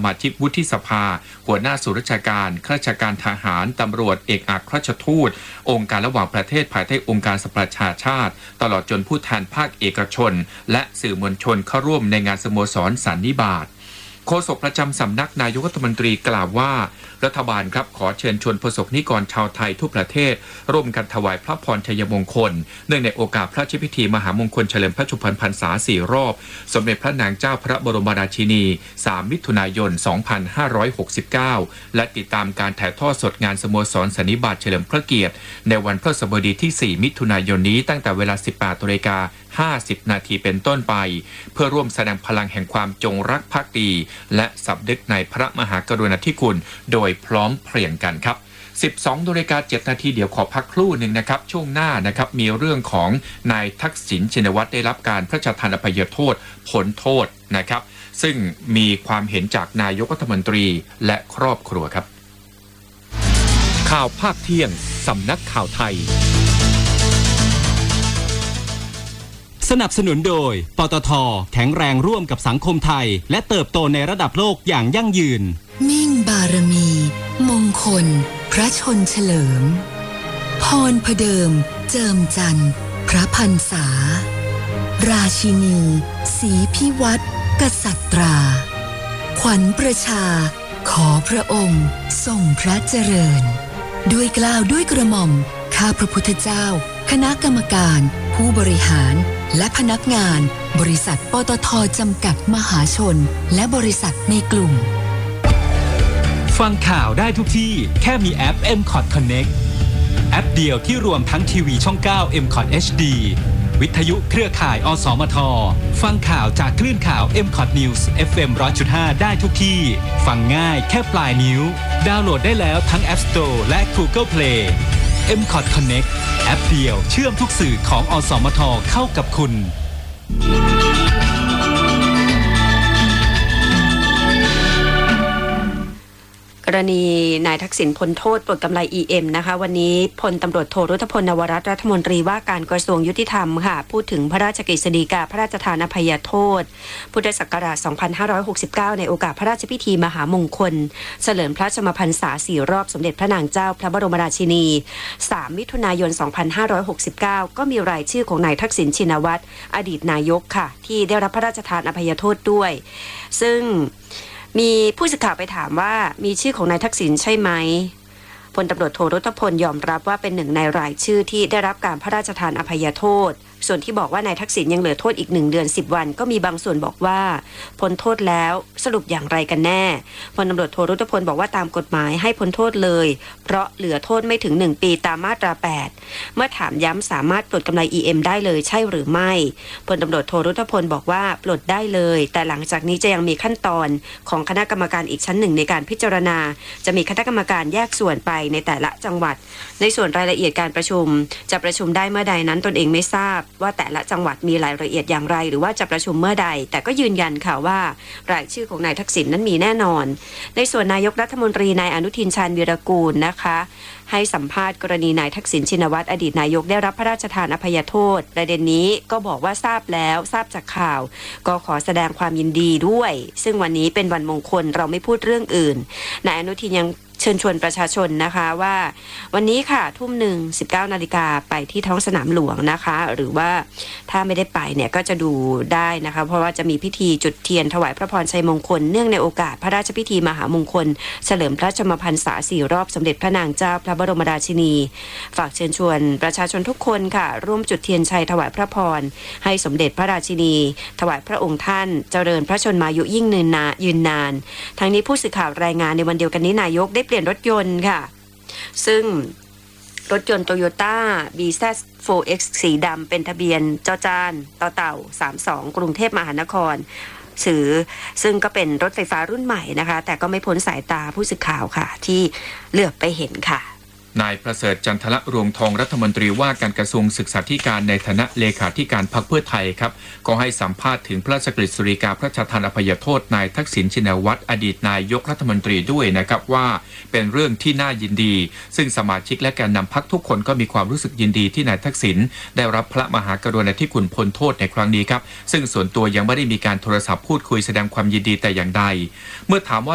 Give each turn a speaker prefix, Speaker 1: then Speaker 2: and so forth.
Speaker 1: มาชิกวุฒิสภาหัวหน้าส่วนราชการข้าราชการทหารตำรวจเอกอัครราชทูตองค์การระหว่างประเทศภายใต้องค์การสหประชาชาติตลอดจนผู้แทนภาคเอกชนและสื่อมวลชนเข้าร่วมในงานสโมสรสันนิบาตโฆษกประจำสำนักนายกรัฐมนตรีกล่าวว่ารัฐบาลครับขอเชิญชวนประสบนิกรชาวไทยทั่วประเทศร่วมกันถวายพระพรชัยมงคลเนื่องในโอกาสพระราชพิธีมหามงคลเฉลิมพระชนมพรรษา4 รอบสมเด็จพระนางเจ้าพระบรมราชินี3 มิถุนายน 2569และติดตามการถ่ายทอดสดงานสโมสรสันนิบาตเฉลิมพระเกียรติในวันพฤหัสบดีที่ 4 มิถุนายนนี้ตั้งแต่เวลา 18:50 นาทีเป็นต้นไปเพื่อร่วมแสดงพลังแห่งความจงรักภักดีและสำนึกในพระมหากรุณาธิคุณโดยพร้อมเพรียงกันครับ 12:07 นาทีเดี๋ยวขอพักครู่หนึ่งนะครับช่วงหน้านะครับมีเรื่องของนายทักษิณชินวัตรได้รับการพระราชทานอภัยโทษพ้นโทษนะครับซึ่งมีความเห็นจากนายกรัฐมนตรีและครอบครัวครับข่าวภาคเที่ยงสำนักข่าวไทย
Speaker 2: สนับสนุนโดยปตท.แข็งแรงร่วมกับสังคมไทยและเติบโตในระดับโลกอย่างยั่งยืน
Speaker 3: มิ่งบารมีมงคลพระชนเฉลิมพรพเดิมเจิมจันทร์พระพรรษาราชินีศรีพิวัตรกษัตราขวัญประชาขอพระองค์ทรงพระเจริญด้วยเกล้าด้วยกระหม่อมข้าพระพุทธเจ้าคณะกรรมการผู้บริหารและพนักงานบริษัทปตท.จำกัดมหาชนและบริษัทในกลุ่ม
Speaker 2: ฟังข่าวได้ทุกที่แค่มีแอป MCOT Connect แอปเดียวที่รวมทั้งทีวีช่อง 9 MCOT HD วิทยุเครือข่ายอสมทฟังข่าวจากคลื่นข่าว MCOT News FM 100.5 ได้ทุกที่ฟังง่ายแค่ปลายนิ้วดาวน์โหลดได้แล้วทั้ง App Store และ Google Play MCOT Connect แอปเดียวเชื่อมทุกสื่อของอสมทเข้ากับคุณ
Speaker 4: กรณีนายทักษิณพ้นโทษปลดกำไร EM นะคะวันนี้พลตำรวจโทรุธพล นวรัตน์รัฐมนตรีว่าการกระทรวงยุติธรรมค่ะพูดถึงพระราชกฤษฎีกาพระราชทานอภัยโทษพุทธศักราช 2569 ในโอกาสพระราชพิธีมหามงคลเฉลิมพระชนมพรรษา4 รอบสมเด็จพระนางเจ้าพระบรมราชินี3 มิถุนายน 2569 ก็มีรายชื่อของนายทักษิณชินวัตรอดีตนายกค่ะที่ได้รับพระราชทานอภัยโทษด้วยซึ่งมีผู้สื่อข่าวไปถามว่ามีชื่อของนายทักษิณใช่ไหมพลตำรวจโทรุธพลยอมรับว่าเป็นหนึ่งในรายชื่อที่ได้รับการพระราชทานอภัยโทษส่วนที่บอกว่านายทักษิณยังเหลือโทษอีก1 เดือน 10 วันก็มีบางส่วนบอกว่าพ้นโทษแล้วสรุปอย่างไรกันแน่พลตำรวจโทรุธพลบอกว่าตามกฎหมายให้พ้นโทษเลยเพราะเหลือโทษไม่ถึง1 ปีตามมาตรา 8เมื่อถามย้ำสามารถปลดกำไร EM ได้เลยใช่หรือไม่พลตำรวจโทรุธพลบอกว่าปลดได้เลยแต่หลังจากนี้จะยังมีขั้นตอนของคณะกรรมการอีกชั้นหนึ่งในการพิจารณาจะมีคณะกรรมการแยกส่วนไปในแต่ละจังหวัดในส่วนรายละเอียดการประชุมจะประชุมได้เมื่อใดนั้นตนเองไม่ทราบว่าแต่ละจังหวัดมีรายละเอียดอย่างไรหรือว่าจะประชุมเมื่อใดแต่ก็ยืนยันค่ะว่ารายชื่อของนายทักษิณนั้นมีแน่นอนในส่วนนายกรัฐมนตรีนายอนุทินชาญวีรกูลนะคะให้สัมภาษณ์กรณีนายทักษิณชินวัตรอดีตนายกได้รับพระราชทานอภัยโทษประเด็นนี้ก็บอกว่าทราบแล้วทราบจากข่าวก็ขอแสดงความยินดีด้วยซึ่งวันนี้เป็นวันมงคลเราไม่พูดเรื่องอื่นนายอนุทินยังเชิญชวนประชาชนนะคะว่าวันนี้ค่ะทุ่ม 19 นาฬิกาไปที่ท้องสนามหลวงนะคะหรือว่าถ้าไม่ได้ไปเนี่ยก็จะดูได้นะคะเพราะว่าจะมีพิธีจุดเทียนถวายพระพรชัยมงคลเนื่องในโอกาสพระราชพิธีมหามงคลเฉลิมพระชนมพรรษา4 รอบสมเด็จพระนางเจ้าพระบรมราชินีฝากเชิญชวนประชาชนทุกคนค่ะร่วมจุดเทียนชัยถวายพระพรให้สมเด็จพระราชินีถวายพระองค์ท่านเจริญพระชนมายุยิ่งยืนนานทั้งนี้ผู้สื่อข่าวรายงานในวันเดียวกันนี้นายกได้เปลี่ยนรถยนต์ค่ะซึ่งรถยนต์ Toyota BZ4X สีดำเป็นทะเบียนจจานต่อเต่า32กรุงเทพมหานครซึ่งก็เป็นรถไฟฟ้ารุ่นใหม่นะคะแต่ก็ไม่พ้นสายตาผู้สื่อข่าวค่ะที่เหลือบไปเห็นค่ะ
Speaker 1: นายประเสริฐจันทละรวงทองรัฐมนตรีว่าการกระทรวงศึกษาธิการในฐานะเลขาธิการพรรคเพื่อไทยครับก็ให้สัมภาษณ์ถึงพระราชกฤษฎีกาพระราชทานอภัยโทษนายทักษิณชินวัตรอดีตนายกรัฐมนตรีด้วยนะครับว่าเป็นเรื่องที่น่ายินดีซึ่งสมาชิกและแกนนำพรรคทุกคนก็มีความรู้สึกยินดีที่นายทักษิณได้รับพระมหากรุณาธิคุณพ้นโทษในครั้งนี้ครับซึ่งส่วนตัวยังไม่ได้มีการโทรศัพท์พูดคุยแสดงความยินดีแต่อย่างใดเมื่อถามว่า